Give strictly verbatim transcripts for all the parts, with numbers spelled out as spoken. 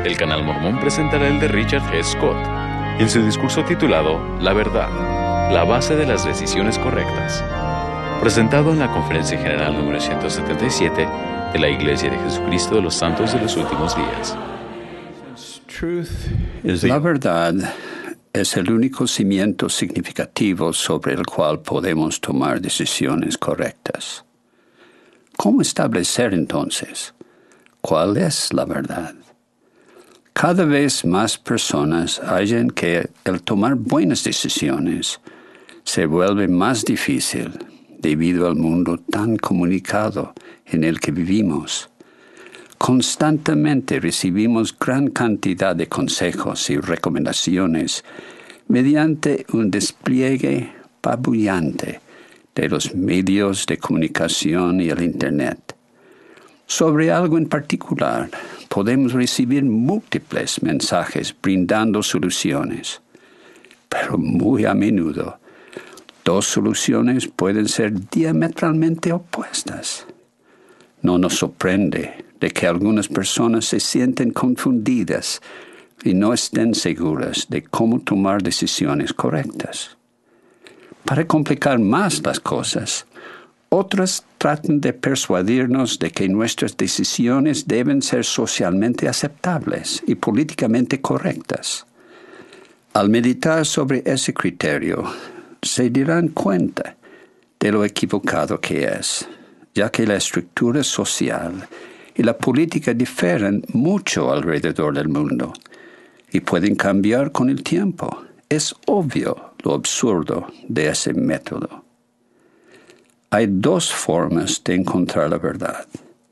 el Canal Mormón presentará el de Richard G. Scott, en su discurso titulado La Verdad, la base de las decisiones correctas, presentado en la Conferencia General número ciento setenta y siete de la Iglesia de Jesucristo de los Santos de los Últimos Días. La verdad es el único cimiento significativo sobre el cual podemos tomar decisiones correctas. ¿Cómo establecer entonces cuál es la verdad? Cada vez más personas hallan que el tomar buenas decisiones se vuelve más difícil debido al mundo tan comunicado en el que vivimos. Constantemente recibimos gran cantidad de consejos y recomendaciones mediante un despliegue apabullante de los medios de comunicación y el Internet. Sobre algo en particular, podemos recibir múltiples mensajes brindando soluciones, pero muy a menudo, dos soluciones pueden ser diametralmente opuestas. No nos sorprende de que algunas personas se sienten confundidas y no estén seguras de cómo tomar decisiones correctas. Para complicar más las cosas, otras tratan de persuadirnos de que nuestras decisiones deben ser socialmente aceptables y políticamente correctas. Al meditar sobre ese criterio, se darán cuenta de lo equivocado que es, ya que la estructura social y la política difieren mucho alrededor del mundo y pueden cambiar con el tiempo. Es obvio lo absurdo de ese método. Hay dos formas de encontrar la verdad,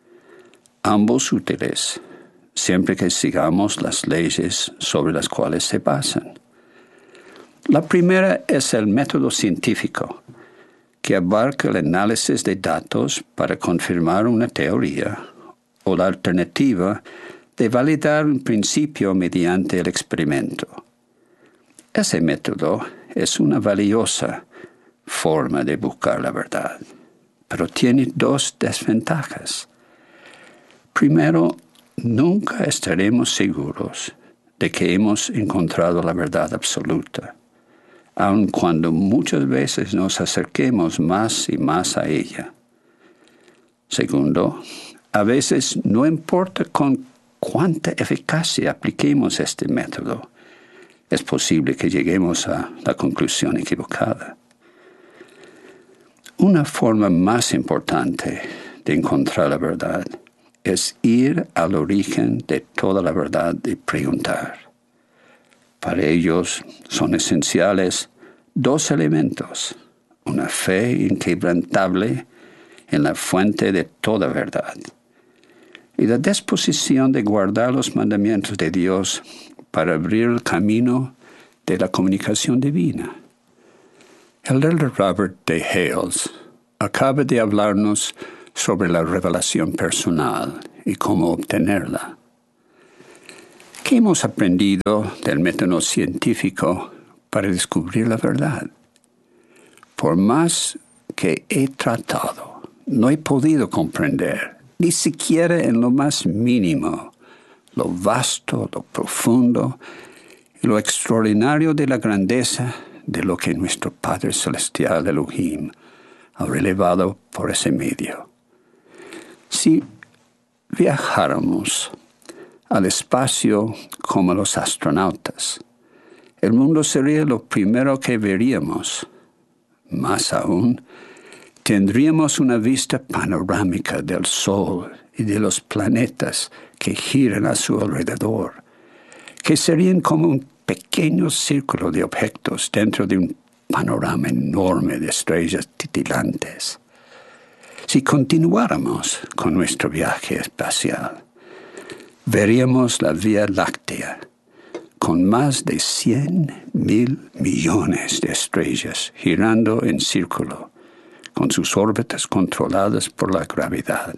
ambos útiles, siempre que sigamos las leyes sobre las cuales se basan. La primera es el método científico, que abarca el análisis de datos para confirmar una teoría, o la alternativa de validar un principio mediante el experimento. Ese método es una valiosa forma de buscar la verdad, pero tiene dos desventajas. Primero, nunca estaremos seguros de que hemos encontrado la verdad absoluta, aun cuando muchas veces nos acerquemos más y más a ella. Segundo, a veces no importa con cuánta eficacia apliquemos este método, es posible que lleguemos a la conclusión equivocada. Una forma más importante de encontrar la verdad es ir al origen de toda la verdad y preguntar. Para ellos son esenciales dos elementos: una fe inquebrantable en la fuente de toda verdad y la disposición de guardar los mandamientos de Dios para abrir el camino de la comunicación divina. El elder Robert D. Hales acaba de hablarnos sobre la revelación personal y cómo obtenerla. ¿Qué hemos aprendido del método científico para descubrir la verdad? Por más que he tratado, no he podido comprender, ni siquiera en lo más mínimo, lo vasto, lo profundo y lo extraordinario de la grandeza de lo que nuestro Padre Celestial Elohim ha relevado por ese medio. Si viajáramos al espacio como los astronautas, el mundo sería lo primero que veríamos. Más aún, tendríamos una vista panorámica del Sol y de los planetas que giran a su alrededor, que serían como un pequeño círculo de objetos dentro de un panorama enorme de estrellas titilantes. Si continuáramos con nuestro viaje espacial, veríamos la Vía Láctea, con más de cien mil millones de estrellas girando en círculo, con sus órbitas controladas por la gravedad.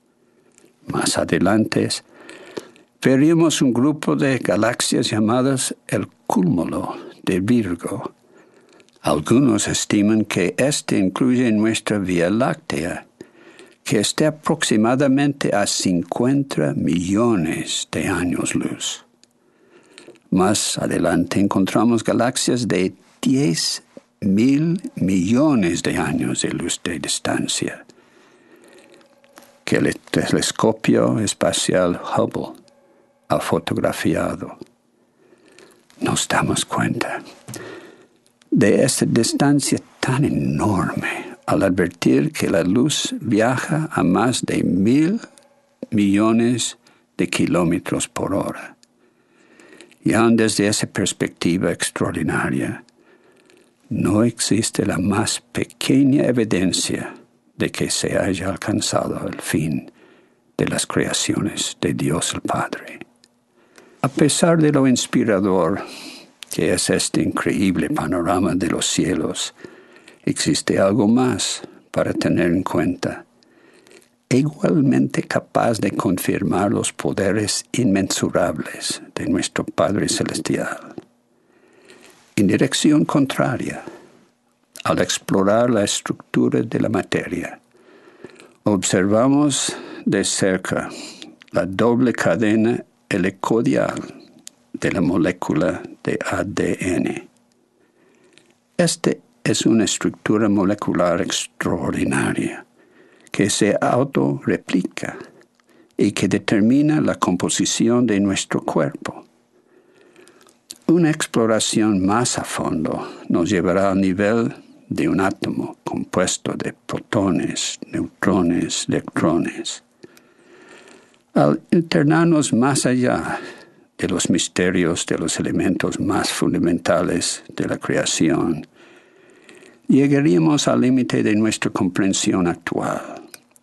Más adelante, veríamos un grupo de galaxias llamadas el cúmulo de Virgo. Algunos estiman que este incluye nuestra Vía Láctea, que está aproximadamente a cincuenta millones de años luz. Más adelante encontramos galaxias de diez mil millones de años de luz de distancia que el telescopio espacial Hubble ha fotografiado. Nos damos cuenta de esta distancia tan enorme al advertir que la luz viaja a más de mil millones de kilómetros por hora. Y aun desde esa perspectiva extraordinaria, no existe la más pequeña evidencia de que se haya alcanzado el fin de las creaciones de Dios el Padre. A pesar de lo inspirador que es este increíble panorama de los cielos, existe algo más para tener en cuenta, igualmente capaz de confirmar los poderes inmensurables de nuestro Padre Celestial. En dirección contraria, al explorar la estructura de la materia, observamos de cerca la doble cadena helicodial de la molécula de A D N. Esta es una estructura molecular extraordinaria que se autorreplica y que determina la composición de nuestro cuerpo. Una exploración más a fondo nos llevará al nivel de un átomo compuesto de protones, neutrones, electrones. Al internarnos más allá de los misterios de los elementos más fundamentales de la creación, llegaríamos al límite de nuestra comprensión actual.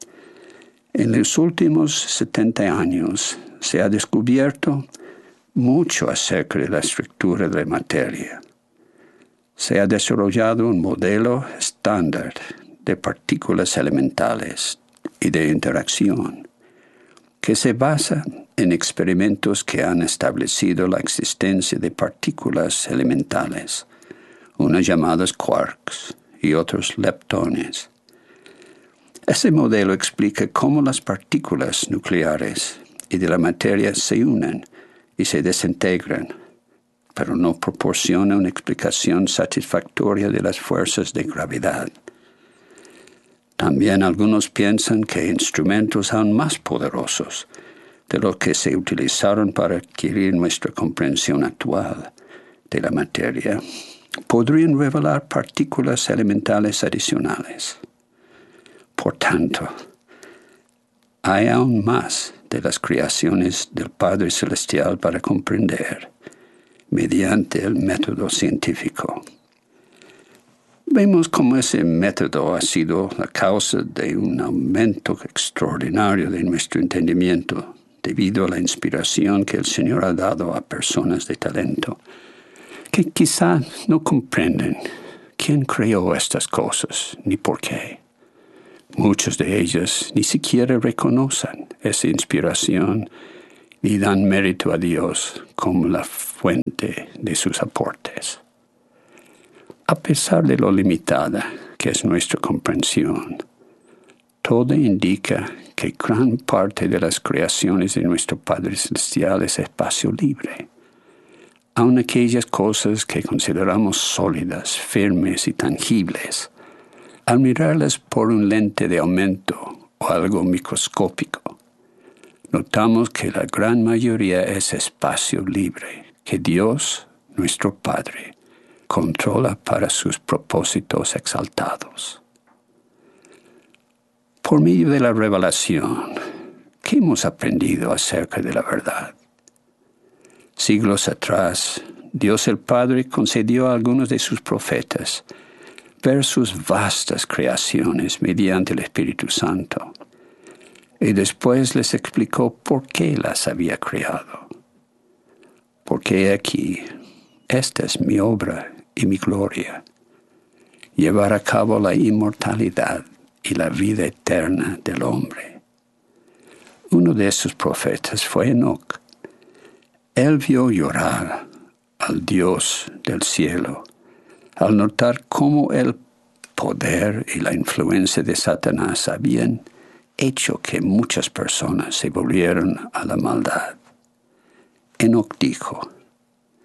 En los últimos setenta años se ha descubierto mucho acerca de la estructura de la materia. Se ha desarrollado un modelo estándar de partículas elementales y de interacción que se basa en experimentos que han establecido la existencia de partículas elementales, unas llamadas quarks y otros leptones. Ese modelo explica cómo las partículas nucleares y de la materia se unen y se desintegran, pero no proporciona una explicación satisfactoria de las fuerzas de gravedad. También algunos piensan que instrumentos aún más poderosos de los que se utilizaron para adquirir nuestra comprensión actual de la materia podrían revelar partículas elementales adicionales. Por tanto, hay aún más de las creaciones del Padre Celestial para comprender mediante el método científico. Vemos cómo ese método ha sido la causa de un aumento extraordinario de nuestro entendimiento debido a la inspiración que el Señor ha dado a personas de talento que quizá no comprenden quién creó estas cosas ni por qué. Muchos de ellos ni siquiera reconocen esa inspiración y dan mérito a Dios como la fuente de sus aportes. A pesar de lo limitada que es nuestra comprensión, todo indica que gran parte de las creaciones de nuestro Padre Celestial es espacio libre. Aun aquellas cosas que consideramos sólidas, firmes y tangibles, al mirarlas por un lente de aumento o algo microscópico, notamos que la gran mayoría es espacio libre que Dios, nuestro Padre, controla para sus propósitos exaltados. Por medio de la revelación, ¿qué hemos aprendido acerca de la verdad? Siglos atrás, Dios el Padre concedió a algunos de sus profetas ver sus vastas creaciones mediante el Espíritu Santo, y después les explicó por qué las había creado. Porque aquí, esta es mi obra y mi gloria, llevar a cabo la inmortalidad y la vida eterna del hombre. Uno de esos profetas fue Enoc. Él vio llorar al Dios del cielo al notar cómo el poder y la influencia de Satanás habían hecho que muchas personas se volvieran a la maldad. Enoc dijo,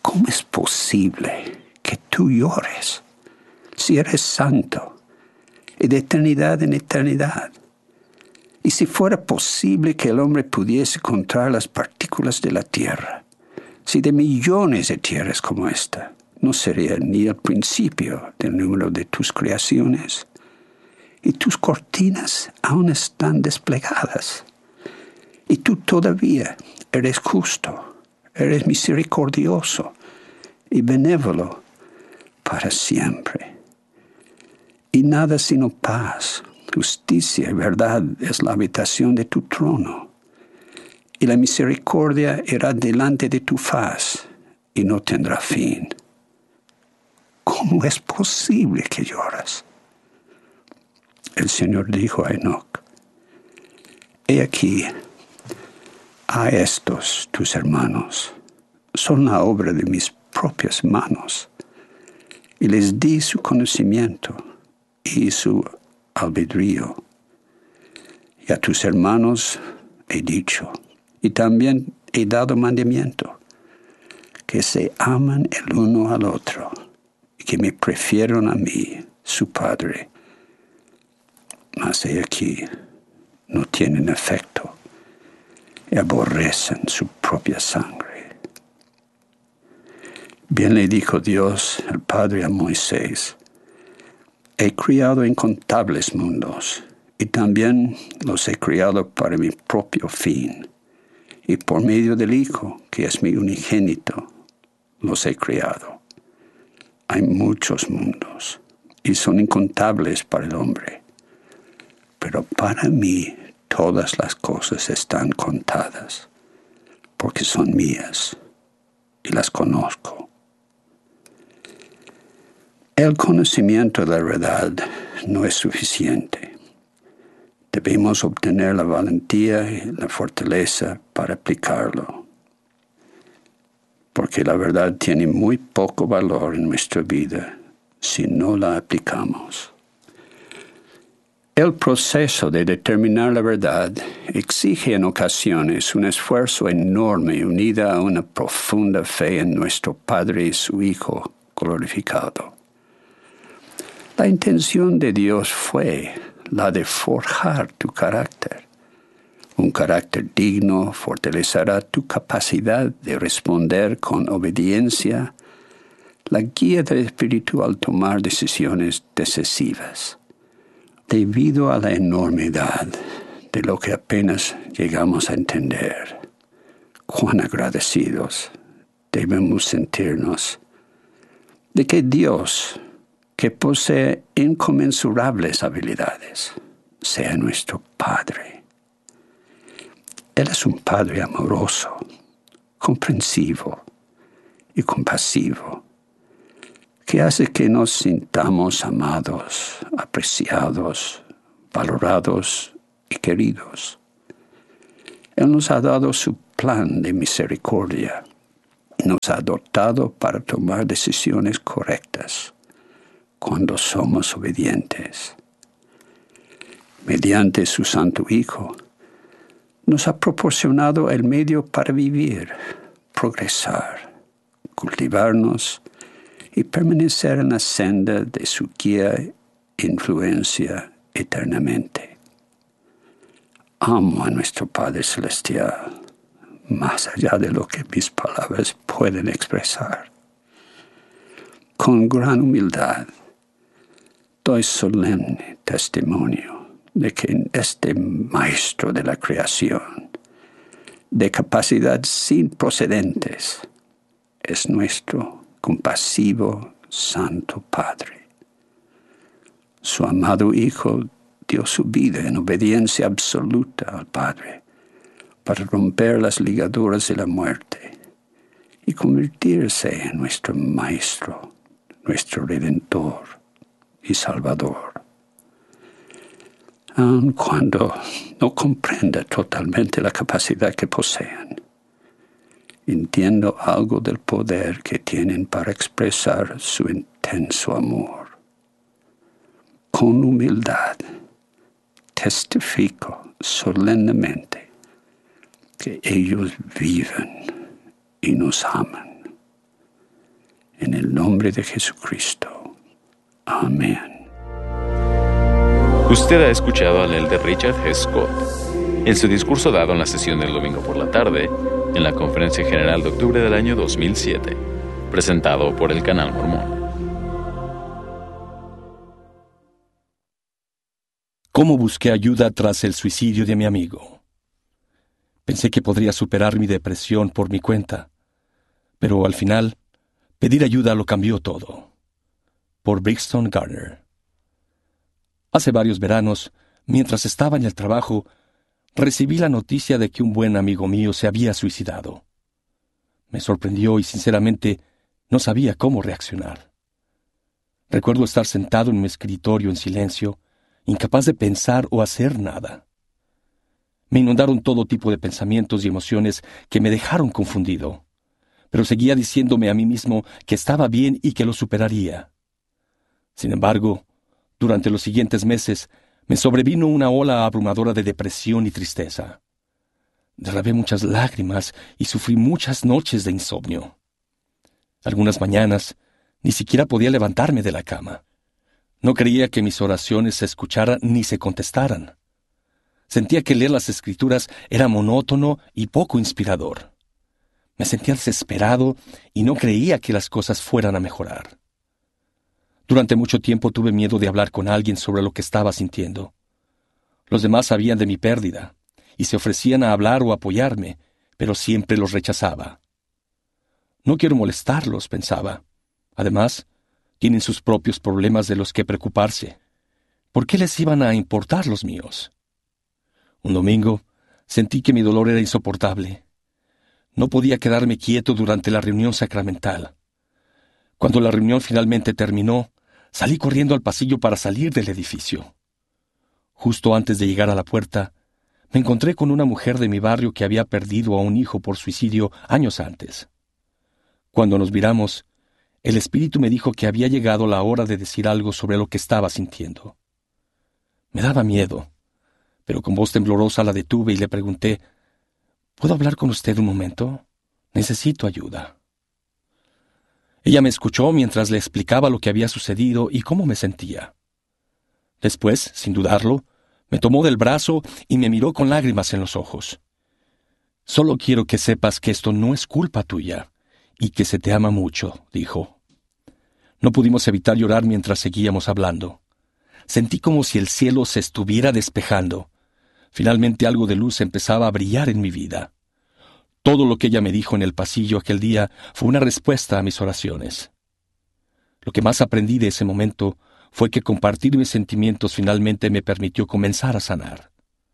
¿cómo es posible que tú llores si eres santo y de eternidad en eternidad? Y si fuera posible que el hombre pudiese contar las partículas de la tierra, si de millones de tierras como esta, no sería ni el principio del número de tus creaciones, y tus cortinas aún están desplegadas, y tú todavía eres justo, eres misericordioso y benévolo para siempre. Y nada sino paz, justicia y verdad es la habitación de tu trono, y la misericordia irá delante de tu faz y no tendrá fin. ¿Cómo es posible que lloras? El Señor dijo a Enoc: He aquí, a estos tus hermanos son la obra de mis propias manos, y les di su conocimiento y su albedrío. Y a tus hermanos he dicho, y también he dado mandamiento, que se aman el uno al otro, y que me prefieran a mí, su Padre. Mas he aquí, no tienen afecto, y aborrecen su propia sangre. Bien le dijo Dios, el Padre, a Moisés: He criado incontables mundos, y también los he criado para mi propio fin, y por medio del Hijo, que es mi unigénito, los he criado. Hay muchos mundos, y son incontables para el hombre, pero para mí todas las cosas están contadas, porque son mías, y las conozco. El conocimiento de la verdad no es suficiente. Debemos obtener la valentía y la fortaleza para aplicarlo, porque la verdad tiene muy poco valor en nuestra vida si no la aplicamos. El proceso de determinar la verdad exige en ocasiones un esfuerzo enorme unido a una profunda fe en nuestro Padre y su Hijo glorificado. La intención de Dios fue la de forjar tu carácter. Un carácter digno fortalecerá tu capacidad de responder con obediencia la guía del Espíritu al tomar decisiones decisivas. Debido a la enormidad de lo que apenas llegamos a entender, cuán agradecidos debemos sentirnos de que Dios, que posee inconmensurables habilidades, sea nuestro Padre. Él es un Padre amoroso, comprensivo y compasivo, que hace que nos sintamos amados, apreciados, valorados y queridos. Él nos ha dado su plan de misericordia y nos ha dotado para tomar decisiones correctas cuando somos obedientes. Mediante su Santo Hijo, nos ha proporcionado el medio para vivir, progresar, cultivarnos y permanecer en la senda de su guía e influencia eternamente. Amo a nuestro Padre Celestial, más allá de lo que mis palabras pueden expresar. Con gran humildad, doy solemne testimonio de que este Maestro de la creación, de capacidad sin precedentes, es nuestro compasivo Santo Padre. Su amado Hijo dio su vida en obediencia absoluta al Padre para romper las ligaduras de la muerte y convertirse en nuestro Maestro, nuestro Redentor y Salvador. Aun cuando no comprenda totalmente la capacidad que poseen, entiendo algo del poder que tienen para expresar su intenso amor. Con humildad, testifico solemnemente que ellos viven y nos aman. el nombre de Jesucristo. Amén. Usted ha escuchado al elder Richard G. Scott en su discurso dado en la sesión del domingo por la tarde en la Conferencia General de octubre del año dos mil siete, presentado por el Canal Mormón. ¿Cómo busqué ayuda tras el suicidio de mi amigo? Pensé que podría superar mi depresión por mi cuenta, pero al final, pedir ayuda lo cambió todo. Por Brixton Gardner. Hace varios veranos, mientras estaba en el trabajo, recibí la noticia de que un buen amigo mío se había suicidado. Me sorprendió y sinceramente no sabía cómo reaccionar. Recuerdo estar sentado en mi escritorio en silencio, incapaz de pensar o hacer nada. Me inundaron todo tipo de pensamientos y emociones que me dejaron confundido, pero seguía diciéndome a mí mismo que estaba bien y que lo superaría. Sin embargo, durante los siguientes meses me sobrevino una ola abrumadora de depresión y tristeza. Derramé muchas lágrimas y sufrí muchas noches de insomnio. Algunas mañanas ni siquiera podía levantarme de la cama. No creía que mis oraciones se escucharan ni se contestaran. Sentía que leer las Escrituras era monótono y poco inspirador. Me sentía desesperado y no creía que las cosas fueran a mejorar. Durante mucho tiempo tuve miedo de hablar con alguien sobre lo que estaba sintiendo. Los demás sabían de mi pérdida y se ofrecían a hablar o apoyarme, pero siempre los rechazaba. No quiero molestarlos, pensaba. Además, tienen sus propios problemas de los que preocuparse. ¿Por qué les iban a importar los míos? Un domingo, sentí que mi dolor era insoportable. No podía quedarme quieto durante la reunión sacramental. Cuando la reunión finalmente terminó, salí corriendo al pasillo para salir del edificio. Justo antes de llegar a la puerta, me encontré con una mujer de mi barrio que había perdido a un hijo por suicidio años antes. Cuando nos miramos, el Espíritu me dijo que había llegado la hora de decir algo sobre lo que estaba sintiendo. Me daba miedo, pero con voz temblorosa la detuve y le pregunté, ¿puedo hablar con usted un momento? Necesito ayuda. Ella me escuchó mientras le explicaba lo que había sucedido y cómo me sentía. Después, sin dudarlo, me tomó del brazo y me miró con lágrimas en los ojos. Solo quiero que sepas que esto no es culpa tuya y que se te ama mucho, dijo. No pudimos evitar llorar mientras seguíamos hablando. Sentí como si el cielo se estuviera despejando. Finalmente algo de luz empezaba a brillar en mi vida. Todo lo que ella me dijo en el pasillo aquel día fue una respuesta a mis oraciones. Lo que más aprendí de ese momento fue que compartir mis sentimientos finalmente me permitió comenzar a sanar.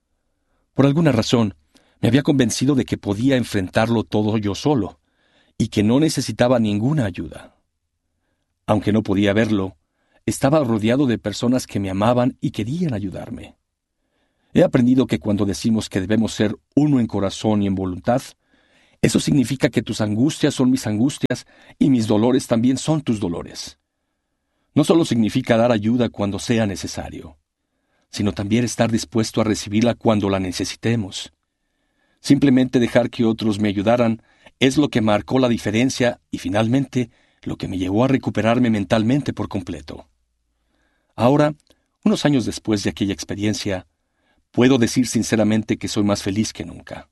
Por alguna razón, me había convencido de que podía enfrentarlo todo yo solo y que no necesitaba ninguna ayuda. Aunque no podía verlo, estaba rodeado de personas que me amaban y querían ayudarme. He aprendido que cuando decimos que debemos ser uno en corazón y en voluntad, eso significa que tus angustias son mis angustias y mis dolores también son tus dolores. No solo significa dar ayuda cuando sea necesario, sino también estar dispuesto a recibirla cuando la necesitemos. Simplemente dejar que otros me ayudaran es lo que marcó la diferencia y finalmente lo que me llevó a recuperarme mentalmente por completo. Ahora, unos años después de aquella experiencia, puedo decir sinceramente que soy más feliz que nunca.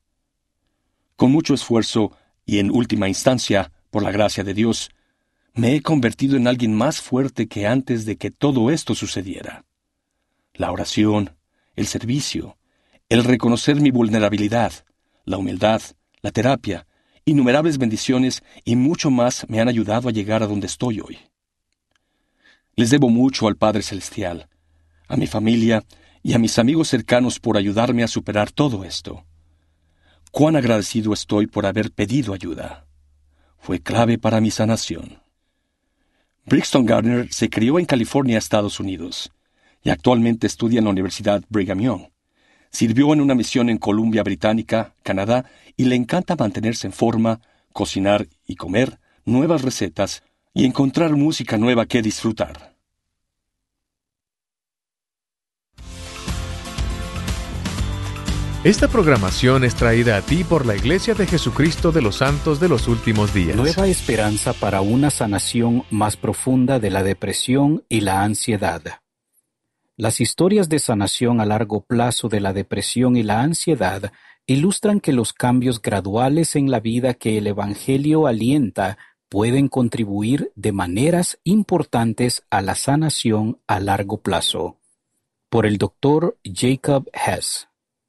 Con mucho esfuerzo y en última instancia, por la gracia de Dios, me he convertido en alguien más fuerte que antes de que todo esto sucediera. La oración, el servicio, el reconocer mi vulnerabilidad, la humildad, la terapia, innumerables bendiciones y mucho más me han ayudado a llegar a donde estoy hoy. Les debo mucho al Padre Celestial, a mi familia y a mis amigos cercanos por ayudarme a superar todo esto. Cuán agradecido estoy por haber pedido ayuda. Fue clave para mi sanación. Brixton Gardner se crió en California, Estados Unidos, y actualmente estudia en la Universidad Brigham Young. Sirvió en una misión en Columbia Británica, Canadá, y le encanta mantenerse en forma, cocinar y comer nuevas recetas y encontrar música nueva que disfrutar. Esta programación es traída a ti por la Iglesia de Jesucristo de los Santos de los Últimos Días. Nueva esperanza para una sanación más profunda de la depresión y la ansiedad. Las historias de sanación a largo plazo de la depresión y la ansiedad ilustran que los cambios graduales en la vida que el Evangelio alienta pueden contribuir de maneras importantes a la sanación a largo plazo. Por el doctor Jacob Hess.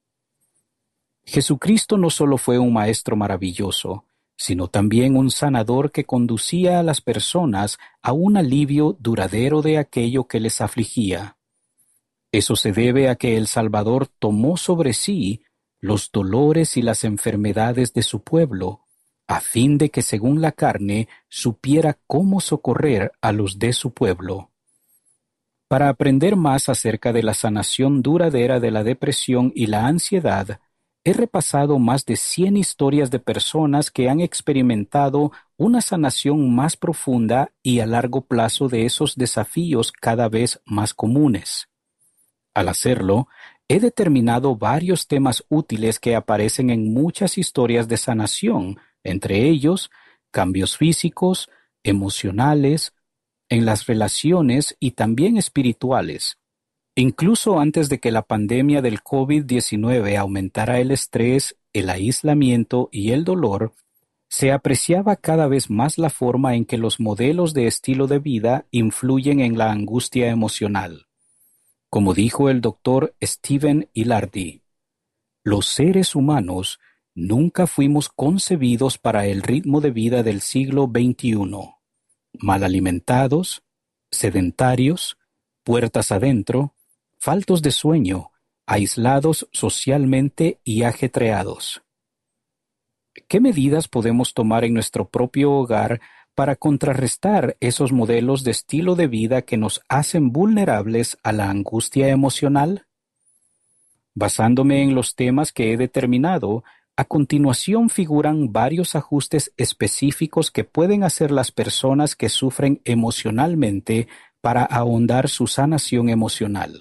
Jesucristo no solo fue un maestro maravilloso, sino también un sanador que conducía a las personas a un alivio duradero de aquello que les afligía. Eso se debe a que el Salvador tomó sobre sí los dolores y las enfermedades de su pueblo, a fin de que según la carne supiera cómo socorrer a los de su pueblo. Para aprender más acerca de la sanación duradera de la depresión y la ansiedad, he repasado más de cien historias de personas que han experimentado una sanación más profunda y a largo plazo de esos desafíos cada vez más comunes. Al hacerlo, he determinado varios temas útiles que aparecen en muchas historias de sanación, entre ellos cambios físicos, emocionales, en las relaciones y también espirituales. Incluso antes de que la pandemia del COVID diecinueve aumentara el estrés, el aislamiento y el dolor, se apreciaba cada vez más la forma en que los modelos de estilo de vida influyen en la angustia emocional. Como dijo el doctor Stephen Ilardi, los seres humanos nunca fuimos concebidos para el ritmo de vida del siglo veintiuno. Mal alimentados, sedentarios, puertas adentro, faltos de sueño, aislados socialmente y ajetreados. ¿Qué medidas podemos tomar en nuestro propio hogar para contrarrestar esos modelos de estilo de vida que nos hacen vulnerables a la angustia emocional? Basándome en los temas que he determinado, a continuación figuran varios ajustes específicos que pueden hacer las personas que sufren emocionalmente para ahondar su sanación emocional.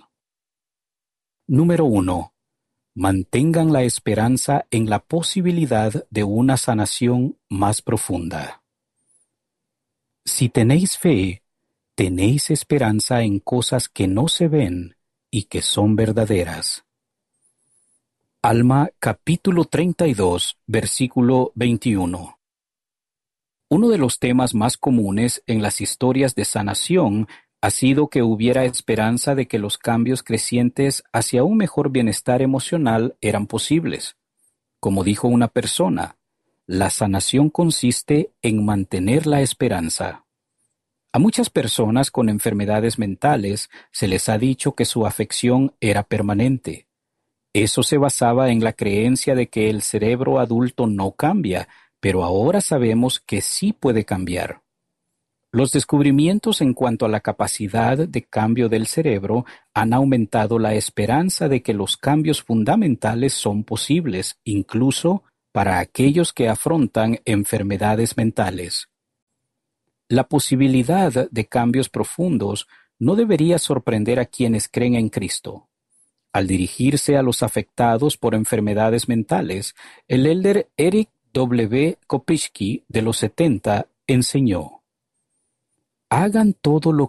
Número uno. Mantengan la esperanza en la posibilidad de una sanación más profunda. Si tenéis fe, tenéis esperanza en cosas que no se ven y que son verdaderas. Alma capítulo treinta y dos, versículo veintiuno. Uno de los temas más comunes en las historias de sanación ha sido que hubiera esperanza de que los cambios crecientes hacia un mejor bienestar emocional eran posibles. Como dijo una persona, la sanación consiste en mantener la esperanza. A muchas personas con enfermedades mentales se les ha dicho que su afección era permanente. Eso se basaba en la creencia de que el cerebro adulto no cambia, pero ahora sabemos que sí puede cambiar. Los descubrimientos en cuanto a la capacidad de cambio del cerebro han aumentado la esperanza de que los cambios fundamentales son posibles, incluso para aquellos que afrontan enfermedades mentales. La posibilidad de cambios profundos no debería sorprender a quienes creen en Cristo. Al dirigirse a los afectados por enfermedades mentales, el elder Eric W. Kopischke de los setenta enseñó: hagan todo lo